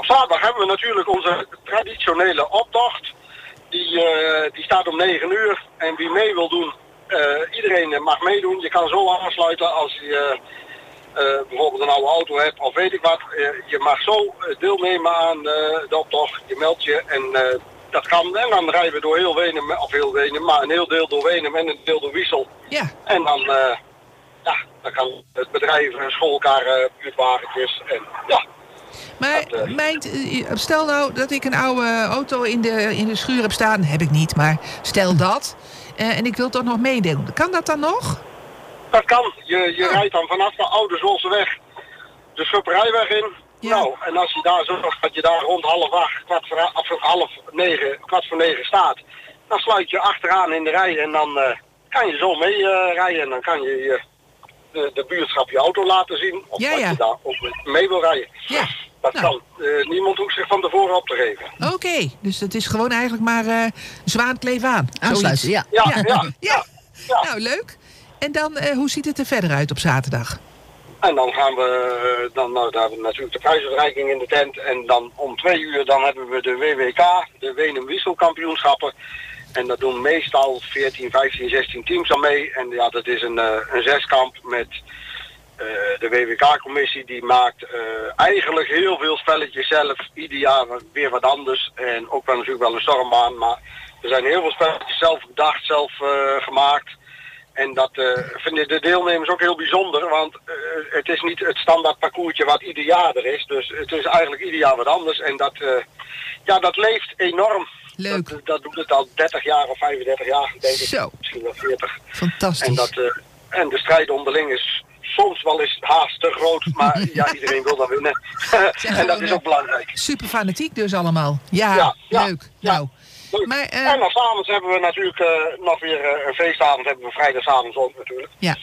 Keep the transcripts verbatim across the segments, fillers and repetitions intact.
op zaterdag hebben we natuurlijk onze traditionele optocht. Die, uh, die staat om negen uur. En wie mee wil doen, uh, iedereen mag meedoen. Je kan zo aansluiten als je uh, uh, bijvoorbeeld een oude auto hebt of weet ik wat. Uh, je mag zo deelnemen aan uh, de optocht. Je meldt je en uh, dat kan. En dan rijden we door heel Wenum, of heel Wenum, maar een heel deel door Wenum en een deel door Wiesel. Ja. En dan, uh, ja, dan kan het bedrijf, schoolkarren, buurtwagentjes en ja. Maar dat, uh, mijn, stel nou dat ik een oude auto in de, in de schuur heb staan. Heb ik niet, maar stel dat. Uh, en ik wil toch nog meedoen. Kan dat dan nog? Dat kan. Je, je oh. rijdt dan vanaf de Oude Zwolseweg de Schupperijweg in. Ja. Nou, en als je daar zorgt dat je daar rond half acht, kwart voor, of half negen, kwart voor negen staat, dan sluit je achteraan in de rij en dan uh, kan je zo mee uh, rijden. En dan kan je uh, de, de buurtschap je auto laten zien. Of ja, dat ja. je daar ook mee wil rijden. Ja. Dat nou. kan. Uh, niemand hoeft zich van tevoren op te geven. Oké, okay. Dus het is gewoon eigenlijk maar uh, zwaankleef aan. Aansluiten, ja. Ja, ja. ja. ja. ja. ja. Nou, leuk. En dan, uh, hoe ziet het er verder uit op zaterdag? En dan gaan we, dan, nou, daar hebben we natuurlijk de prijsuitreiking in de tent. En dan om twee uur dan hebben we de W W K, de Wenum Wisselkampioenschappen. En dat doen meestal veertien, vijftien, zestien teams aan mee. En ja, dat is een, uh, een zeskamp met uh, de W W K-commissie. Die maakt uh, eigenlijk heel veel spelletjes zelf. Ieder jaar weer wat anders. En ook wel natuurlijk wel een stormbaan. Maar er zijn heel veel spelletjes zelf bedacht, zelf uh, gemaakt. En dat uh, vinden de deelnemers ook heel bijzonder, want uh, het is niet het standaard parcoursje wat ieder jaar er is. Dus het is eigenlijk ieder jaar wat anders. En dat, uh, ja, dat leeft enorm. Leuk. Dat, dat doet het al dertig jaar of vijfendertig jaar, denk ik. Zo. Misschien wel veertig. Fantastisch. En, dat, uh, en de strijd onderling is soms wel eens haast te groot, maar ja, iedereen wil dat winnen. En dat is ook belangrijk. Super fanatiek dus allemaal. Ja, ja, ja leuk. Ja. Nou. Maar, uh, en dan s'avonds hebben we natuurlijk uh, nog weer uh, een feestavond, hebben we vrijdagavond ook natuurlijk. Ja.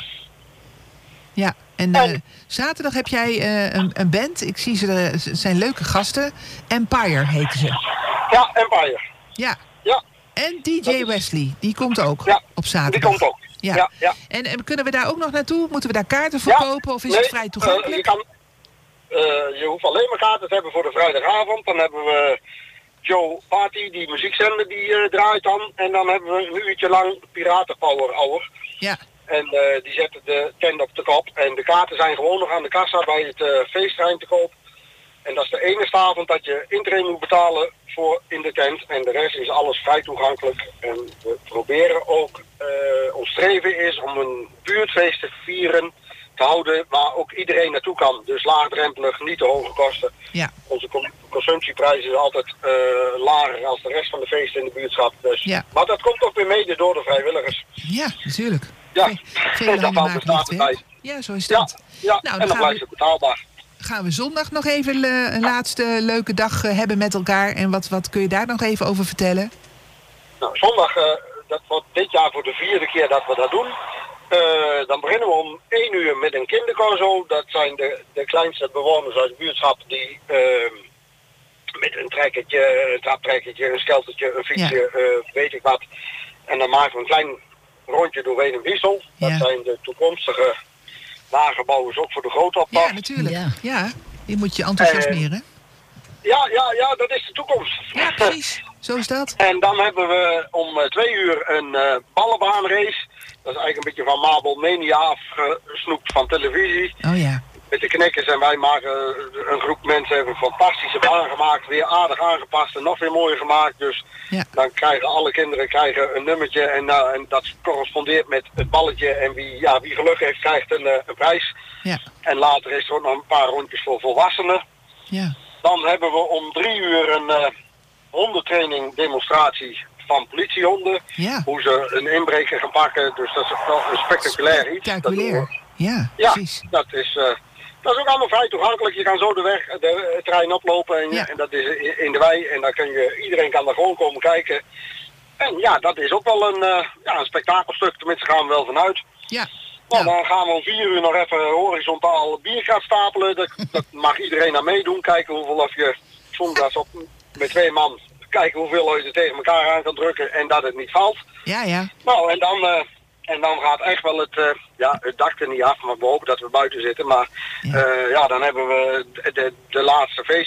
Ja, en, uh, en zaterdag heb jij uh, een, een band. Ik zie ze, er zijn leuke gasten. Empire heten ze. Ja, Empire. Ja. Ja. En D J is... Wesley, die komt ook ja, op zaterdag. Die komt ook. Ja. ja, ja. En, en kunnen we daar ook nog naartoe? Moeten we daar kaarten voor ja, kopen of is nee, het vrij toegankelijk? Uh, je, kan, uh, je hoeft alleen maar kaarten te hebben voor de vrijdagavond. Dan hebben we Joe Party, die muziekzender, die uh, draait dan. En dan hebben we een uurtje lang Piratenpower Hour. Ja. En uh, die zetten de tent op de kop. En de kaarten zijn gewoon nog aan de kassa bij het uh, feestterrein te koop. En dat is de enige avond dat je intree moet betalen voor in de tent. En de rest is alles vrij toegankelijk. En we proberen ook, uh, ons streven is om een buurtfeest te vieren, te houden waar ook iedereen naartoe kan. Dus laagdrempelig, niet te hoge kosten. Ja. Onze consumptieprijs is altijd uh, lager als de rest van de feesten in de buurtschap. Dus. Ja. Maar dat komt ook weer mede door de vrijwilligers. Ja, natuurlijk. Ja, Veel dat valt er staat bij. Ja, zo is dat. Ja, ja. Nou, en dan dan blijft het betaalbaar. Gaan we zondag nog even uh, een laatste leuke dag uh, hebben met elkaar. En wat, wat kun je daar nog even over vertellen? Nou, zondag, uh, dat wordt dit jaar voor de vierde keer dat we dat doen. Uh, dan beginnen we om één uur met een kindercorso. Dat zijn de, de kleinste bewoners uit de buurtschap die uh, met een trekkertje, een traptrekkertje, een skeltertje, een fietsje, ja. uh, weet ik wat. En dan maken we een klein rondje door Wenum Wiesel. Dat ja. zijn de toekomstige wagenbouwers ook voor de grote optocht. Ja, natuurlijk. Ja. ja, die moet je enthousiasmeren. Uh, ja, ja, ja, dat is de toekomst. Ja, precies. Zo is dat. En dan hebben we om uh, twee uur een uh, ballenbaanrace. Dat is eigenlijk een beetje van Mabel Mania afgesnoept van televisie. Oh ja. Met de knikkers en wij maken, uh, een groep mensen hebben een fantastische baan gemaakt. Weer aardig aangepast en nog weer mooier gemaakt. Dus ja. dan krijgen alle kinderen krijgen een nummertje. En, uh, en dat correspondeert met het balletje. En wie, ja, wie geluk heeft krijgt een, uh, een prijs. Ja. En later is er ook nog een paar rondjes voor volwassenen. Ja. Dan hebben we om drie uur een uh, hondentraining demonstratie van politiehonden. Ja. Hoe ze een inbreker gaan pakken. Dus dat is wel een spectaculair iets. Spectaculair. Ja, ja, precies. dat is, uh, dat is ook allemaal vrij toegankelijk. Je kan zo de weg, de, het terrein oplopen. En, ja. en dat is in de wei. En dan kun je, iedereen kan daar gewoon komen kijken. En ja, dat is ook wel een, uh, ja, een spektakelstuk. Tenminste gaan we wel vanuit. Ja. Nou, dan gaan we om vier uur nog even horizontaal bier gaan stapelen. Dat, dat mag iedereen aan meedoen. Kijken hoeveel of je zondags op met twee man. Kijken hoeveel je er tegen elkaar aan kan drukken en dat het niet valt. Ja, ja. Nou, en dan, uh, en dan gaat echt wel het, uh, ja, het dak er niet af. Maar we hopen dat we buiten zitten. Maar ja, uh, ja dan hebben we de, de, de laatste feest.